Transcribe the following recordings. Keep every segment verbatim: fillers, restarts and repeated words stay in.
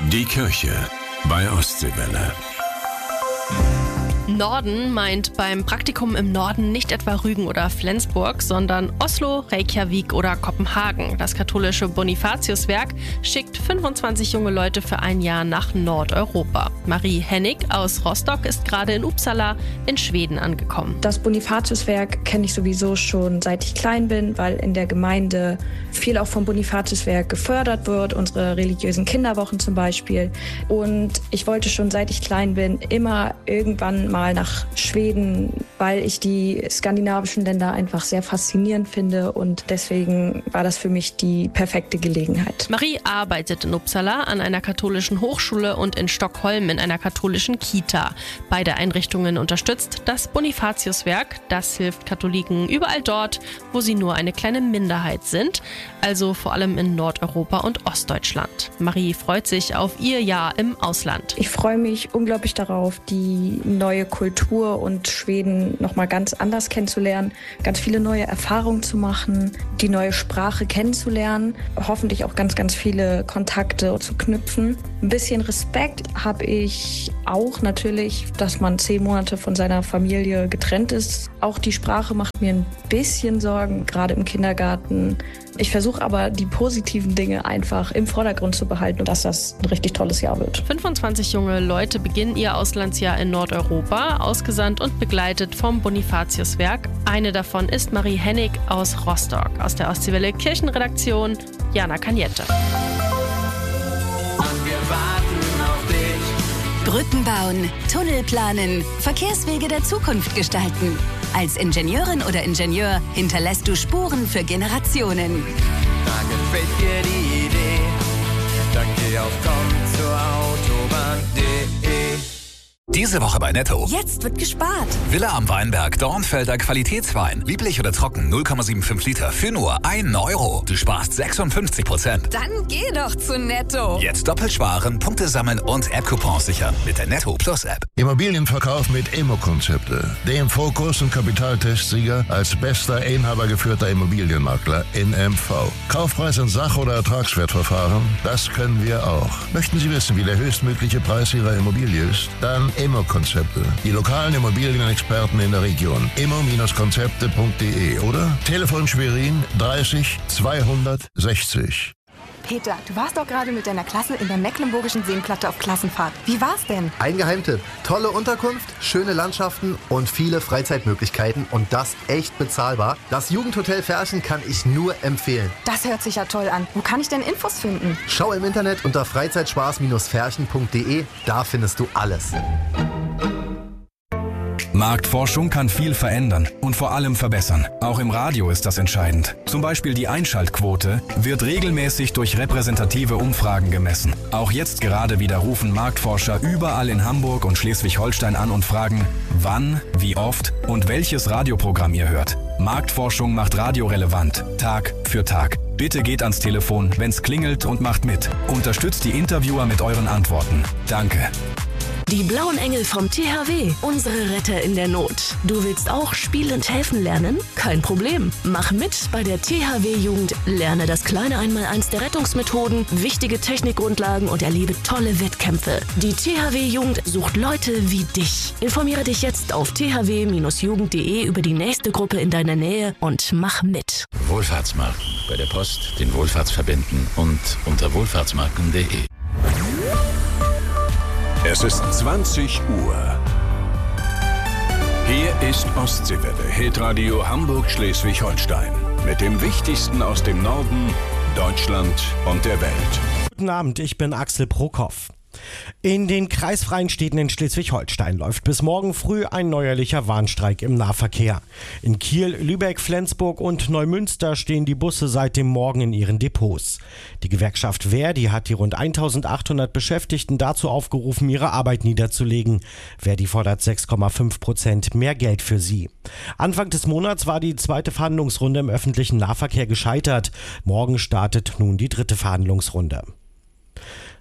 Die Kirche bei Ostseewelle. Norden meint beim Praktikum im Norden nicht etwa Rügen oder Flensburg, sondern Oslo, Reykjavik oder Kopenhagen. Das katholische Bonifatiuswerk schickt fünfundzwanzig junge Leute für ein Jahr nach Nordeuropa. Marie Hennig aus Rostock ist gerade in Uppsala in Schweden angekommen. Das Bonifatiuswerk kenne ich sowieso schon seit ich klein bin, weil in der Gemeinde viel auch vom Bonifatiuswerk gefördert wird, unsere religiösen Kinderwochen zum Beispiel. Und ich wollte schon seit ich klein bin immer irgendwann mal nach Schweden, weil ich die skandinavischen Länder einfach sehr faszinierend finde und deswegen war das für mich die perfekte Gelegenheit. Marie arbeitet in Uppsala an einer katholischen Hochschule und in Stockholm in einer katholischen Kita. Beide Einrichtungen unterstützt das Bonifatiuswerk. Das hilft Katholiken überall dort, wo sie nur eine kleine Minderheit sind, also vor allem in Nordeuropa und Ostdeutschland. Marie freut sich auf ihr Jahr im Ausland. Ich freue mich unglaublich darauf, die neue Kultur und Schweden noch mal ganz anders kennenzulernen, ganz viele neue Erfahrungen zu machen, die neue Sprache kennenzulernen, hoffentlich auch ganz, ganz viele Kontakte zu knüpfen. Ein bisschen Respekt habe ich auch natürlich, dass man zehn Monate von seiner Familie getrennt ist. Auch die Sprache macht mir ein bisschen Sorgen, gerade im Kindergarten. Ich versuche aber, die positiven Dinge einfach im Vordergrund zu behalten und dass das ein richtig tolles Jahr wird. fünfundzwanzig junge Leute beginnen ihr Auslandsjahr in Nordeuropa, ausgesandt und begleitet vom Bonifatiuswerk. Eine davon ist Marie Hennig aus Rostock. Aus der Ostseewelle Kirchenredaktion, Jana Kaniette. Brücken bauen, Tunnel planen, Verkehrswege der Zukunft gestalten. Als Ingenieurin oder Ingenieur hinterlässt du Spuren für Generationen. Da gefällt dir die Idee, dann geh auf komm zur Autobahn punkt de. Diese Woche bei Netto. Jetzt wird gespart. Villa am Weinberg, Dornfelder Qualitätswein. Lieblich oder trocken, null Komma fünfundsiebzig Liter für nur ein Euro. Du sparst sechsundfünfzig Prozent. Dann geh doch zu Netto. Jetzt doppelt sparen, Punkte sammeln und App-Coupons sichern mit der Netto Plus App. Immobilienverkauf mit Immo-Konzepte. Dem Fokus- und Kapitaltestsieger als bester inhabergeführter Immobilienmakler in M V. Kaufpreis in Sach- oder Ertragswertverfahren, das können wir auch. Möchten Sie wissen, wie der höchstmögliche Preis Ihrer Immobilie ist? Dann Immo-Konzepte. Die lokalen Immobilienexperten in der Region. immo Konzepte punkt de oder Telefon Schwerin dreißig zweihundertsechzig. Peter, du warst doch gerade mit deiner Klasse in der Mecklenburgischen Seenplatte auf Klassenfahrt. Wie war's denn? Ein Geheimtipp. Tolle Unterkunft, schöne Landschaften und viele Freizeitmöglichkeiten und das echt bezahlbar. Das Jugendhotel Ferchen kann ich nur empfehlen. Das hört sich ja toll an. Wo kann ich denn Infos finden? Schau im Internet unter freizeitspaß Ferchen punkt de. Da findest du alles. Marktforschung kann viel verändern und vor allem verbessern. Auch im Radio ist das entscheidend. Zum Beispiel die Einschaltquote wird regelmäßig durch repräsentative Umfragen gemessen. Auch jetzt gerade wieder rufen Marktforscher überall in Hamburg und Schleswig-Holstein an und fragen, wann, wie oft und welches Radioprogramm ihr hört. Marktforschung macht Radio relevant, Tag für Tag. Bitte geht ans Telefon, wenn's klingelt und macht mit. Unterstützt die Interviewer mit euren Antworten. Danke. Die Blauen Engel vom T H W, unsere Retter in der Not. Du willst auch spielend helfen lernen? Kein Problem. Mach mit bei der T H W-Jugend. Lerne das kleine Einmaleins der Rettungsmethoden, wichtige Technikgrundlagen und erlebe tolle Wettkämpfe. Die T H W-Jugend sucht Leute wie dich. Informiere dich jetzt auf t h w Bindestrich jugend punkt de über die nächste Gruppe in deiner Nähe und mach mit. Wohlfahrtsmarken. Bei der Post, den Wohlfahrtsverbänden und unter wohlfahrtsmarken punkt de. Es ist zwanzig Uhr. Hier ist Ostseewelle, Hitradio Hamburg-Schleswig-Holstein. Mit dem Wichtigsten aus dem Norden, Deutschland und der Welt. Guten Abend, ich bin Axel Prokoff. In den kreisfreien Städten in Schleswig-Holstein läuft bis morgen früh ein neuerlicher Warnstreik im Nahverkehr. In Kiel, Lübeck, Flensburg und Neumünster stehen die Busse seit dem Morgen in ihren Depots. Die Gewerkschaft Verdi hat die rund eintausendachthundert Beschäftigten dazu aufgerufen, ihre Arbeit niederzulegen. Verdi fordert sechs Komma fünf Prozent mehr Geld für sie. Anfang des Monats war die zweite Verhandlungsrunde im öffentlichen Nahverkehr gescheitert. Morgen startet nun die dritte Verhandlungsrunde.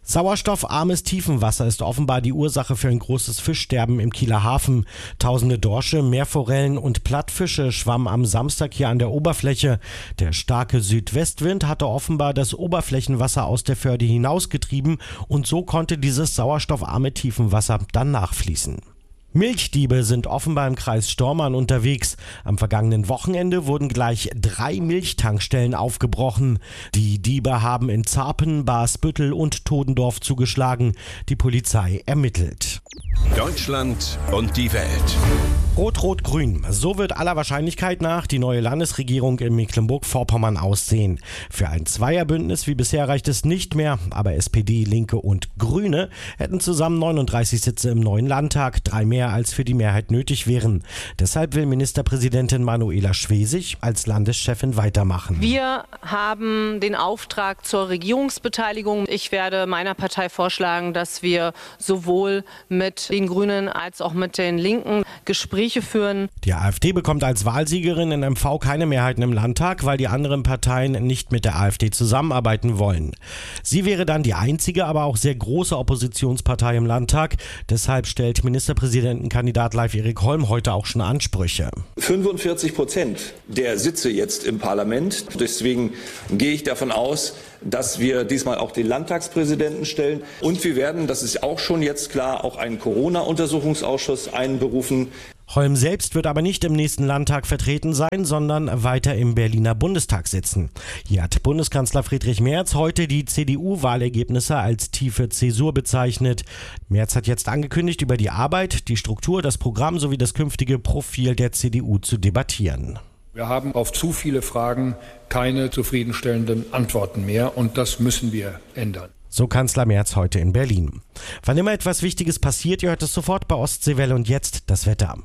Sauerstoffarmes Tiefenwasser ist offenbar die Ursache für ein großes Fischsterben im Kieler Hafen. Tausende Dorsche, Meerforellen und Plattfische schwammen am Samstag hier an der Oberfläche. Der starke Südwestwind hatte offenbar das Oberflächenwasser aus der Förde hinausgetrieben und so konnte dieses sauerstoffarme Tiefenwasser dann nachfließen. Milchdiebe sind offenbar im Kreis Stormarn unterwegs. Am vergangenen Wochenende wurden gleich drei Milchtankstellen aufgebrochen. Die Diebe haben in Zarpen, Barsbüttel und Todendorf zugeschlagen. Die Polizei ermittelt. Deutschland und die Welt. Rot-Rot-Grün. So wird aller Wahrscheinlichkeit nach die neue Landesregierung in Mecklenburg-Vorpommern aussehen. Für ein Zweierbündnis wie bisher reicht es nicht mehr, aber S P D, Linke und Grüne hätten zusammen neununddreißig Sitze im neuen Landtag, drei mehr als für die Mehrheit nötig wären. Deshalb will Ministerpräsidentin Manuela Schwesig als Landeschefin weitermachen. Wir haben den Auftrag zur Regierungsbeteiligung. Ich werde meiner Partei vorschlagen, dass wir sowohl mit den Grünen als auch mit den Linken Gespräche führen. Die AfD bekommt als Wahlsiegerin in M V keine Mehrheiten im Landtag, weil die anderen Parteien nicht mit der AfD zusammenarbeiten wollen. Sie wäre dann die einzige, aber auch sehr große Oppositionspartei im Landtag. Deshalb stellt Ministerpräsidentenkandidat Leif Erik Holm heute auch schon Ansprüche. fünfundvierzig Prozent der Sitze jetzt im Parlament. Deswegen gehe ich davon aus, dass wir diesmal auch den Landtagspräsidenten stellen. Und wir werden, das ist auch schon jetzt klar, auch einen Corona-Untersuchungsausschuss einberufen. Holm selbst wird aber nicht im nächsten Landtag vertreten sein, sondern weiter im Berliner Bundestag sitzen. Hier hat Bundeskanzler Friedrich Merz heute die C D U-Wahlergebnisse als tiefe Zäsur bezeichnet. Merz hat jetzt angekündigt, über die Arbeit, die Struktur, das Programm sowie das künftige Profil der C D U zu debattieren. Wir haben auf zu viele Fragen keine zufriedenstellenden Antworten mehr und das müssen wir ändern. So Kanzler Merz heute in Berlin. Wann immer etwas Wichtiges passiert, ihr hört es sofort bei Ostseewelle und jetzt das Wetter.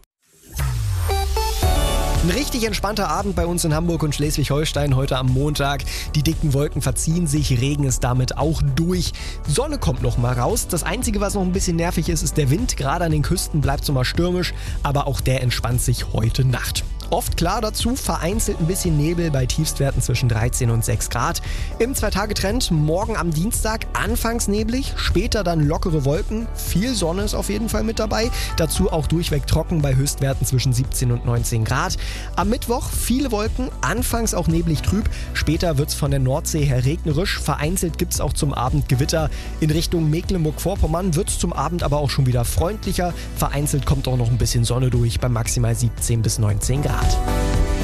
Ein richtig entspannter Abend bei uns in Hamburg und Schleswig-Holstein heute am Montag. Die dicken Wolken verziehen sich, Regen ist damit auch durch. Sonne kommt noch mal raus. Das Einzige, was noch ein bisschen nervig ist, ist der Wind. Gerade an den Küsten bleibt es noch mal stürmisch, aber auch der entspannt sich heute Nacht. Oft klar dazu, vereinzelt ein bisschen Nebel bei Tiefstwerten zwischen dreizehn und sechs Grad. Im Zwei-Tage-Trend morgen am Dienstag anfangs neblig, später dann lockere Wolken. Viel Sonne ist auf jeden Fall mit dabei. Dazu auch durchweg trocken bei Höchstwerten zwischen siebzehn und neunzehn Grad. Am Mittwoch viele Wolken, anfangs auch neblig trüb. Später wird es von der Nordsee her regnerisch. Vereinzelt gibt es auch zum Abend Gewitter. In Richtung Mecklenburg-Vorpommern wird es zum Abend aber auch schon wieder freundlicher. Vereinzelt kommt auch noch ein bisschen Sonne durch bei maximal siebzehn bis neunzehn Grad.